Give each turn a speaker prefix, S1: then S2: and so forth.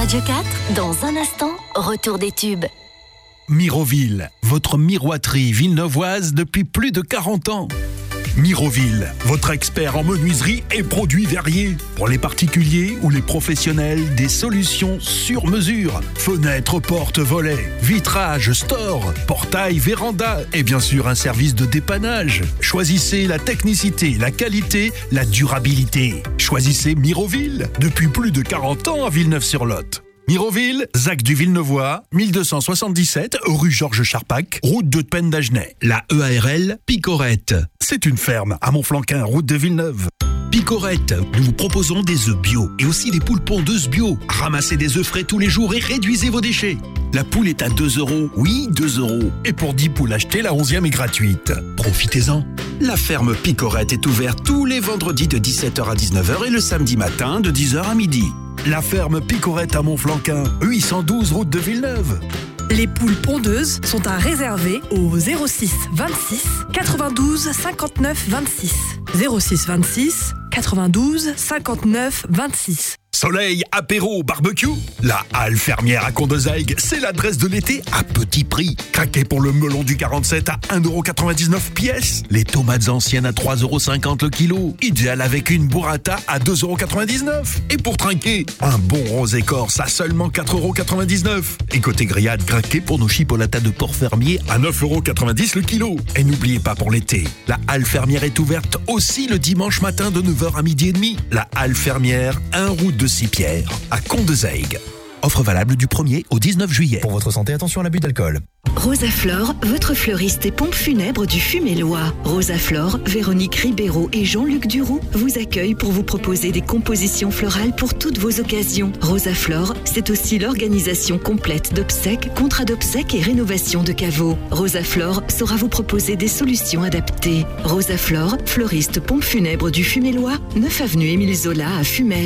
S1: Radio 4, dans un instant, retour des tubes.
S2: Miroville, votre miroiterie villeneuvoise depuis plus de 40 ans. Miroville, votre expert en menuiserie et produits verriers. Pour les particuliers ou les professionnels, des solutions sur mesure. Fenêtres, portes, volets, vitrages, stores, portails, vérandas et bien sûr un service de dépannage. Choisissez la technicité, la qualité, la durabilité. Choisissez Miroville, depuis plus de 40 ans à Villeneuve-sur-Lot. Miroville, Zac du Villeneuvois, 1277, rue Georges Charpac, route de Pen d'Agenais. La EARL, Picorette. C'est une ferme à Montflanquin, route de Villeneuve. Picorette, nous vous proposons des œufs bio et aussi des poules pondeuses bio. Ramassez des œufs frais tous les jours et réduisez vos déchets. La poule est à 2 €. Oui, 2 €. Et pour 10 poules achetées, la 11e est gratuite. Profitez-en. La ferme Picorette est ouverte tous les vendredis de 17h à 19h et le samedi matin de 10h à midi. La ferme Picorette à Montflanquin, 812 route de Villeneuve.
S3: Les poules pondeuses sont à réserver au 06 26 92 59 26. 06 26 92 59 26.
S2: Soleil, apéro, barbecue. La halle fermière à Condezaigue, c'est l'adresse de l'été à petit prix. Craquez pour le melon du 47 à 1,99 € pièce. Les tomates anciennes à 3,50 € le kilo. Idéal avec une burrata à 2,99 €. Et pour trinquer, un bon rosé corse à seulement 4,99 €. Et côté grillade, craquez pour nos chipolatas de porc fermier à 9,90 € le kilo. Et n'oubliez pas pour l'été, la halle fermière est ouverte aussi le dimanche matin de 9h à 12h30. La halle fermière, 1 route de Sipierre, à Condezaigue. Offre valable du 1er au 19 juillet.
S4: Pour votre santé, attention à l'abus d'alcool.
S5: Rosaflore, votre fleuriste et pompe funèbre du Fumélois. Rosaflore, Véronique Ribeiro et Jean-Luc Duroux vous accueillent pour vous proposer des compositions florales pour toutes vos occasions. Rosaflore, c'est aussi l'organisation complète d'obsèques, contrats d'obsèques et rénovation de caveaux. Rosaflore saura vous proposer des solutions adaptées. Rosaflore, fleuriste pompe funèbre du Fumélois, 9 avenue Émile Zola à Fumel.